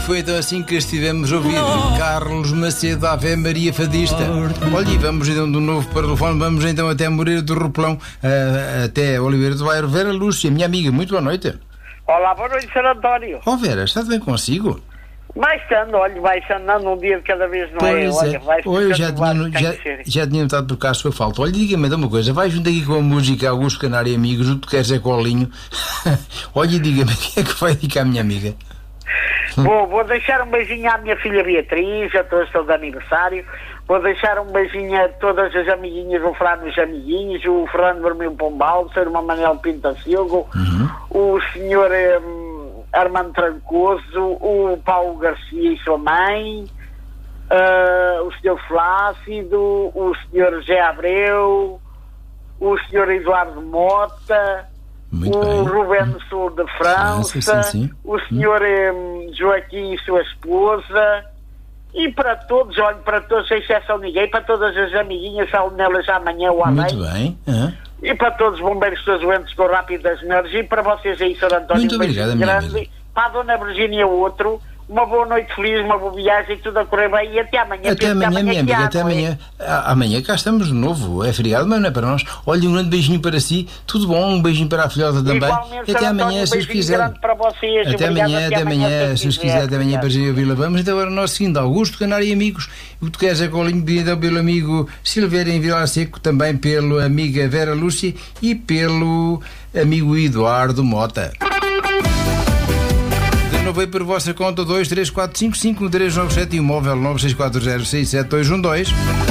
foi então assim que estivemos a ouvir Carlos Macedo, Ave Maria Fadista. Olha, e vamos então de novo para o telefone, vamos então até Moreira do Repelão, até Oliveira do Bairro. Vera Lúcia, minha amiga, muito boa noite. Olá, boa noite, Sr. António. Oh Vera, está bem consigo? Vai-se andando um dia de cada vez, não pois é? Olha, vai-se eu já tinha notado por cá a sua falta. Olha, diga-me uma coisa, vai junto aqui com a música Augusto Canário e Amigos, o que tu queres é colinho. Olha, diga-me, quem é que vai dedicar a minha amiga? Vou deixar um beijinho à minha filha Beatriz, a todos de aniversário. Vou deixar um beijinho a todas as amiguinhas do Fernando e os amiguinhos, o Fernando Vermelho Pombal, o Sr. Manuel Pinta Silva, o Sr. Armando Trancoso, o Paulo Garcia e sua mãe, o Sr. Flácido, o Sr. José Abreu, o Sr. Eduardo Mota, o Rubén Sul de França, sim. o Sr. Joaquim e sua esposa, e para todos, olho para todos, sem exceção de ninguém, para todas as amiguinhas, falo nelas amanhã ou amanhã. Muito bem. E para todos os bombeiros doentes com rápido das melhores, e para vocês aí, Sr. António, muito obrigado, grande. Para a Dona Virgínia outro, uma boa noite feliz, uma boa viagem, tudo a correr bem, e até amanhã. Até amanhã, minha amiga, até amanhã. Amanhã cá estamos de novo, é feriado, mas não é para nós. Olha, um grande beijinho para si, tudo bom, um beijinho para a filhota também. Igualmente, até António, amanhã, se os quiser. Para vocês. Até amanhã, se os quiser, até amanhã, para ouvir-la. Vamos então agora o nosso seguinte, Augusto Canário e Amigos, o que tu queres é colinho, pedido pelo amigo Silveira em Vilar Seco, também pelo amiga Vera Lúcia e pelo amigo Eduardo Mota. Veio por vossa conta 234551397 e o móvel 964067212.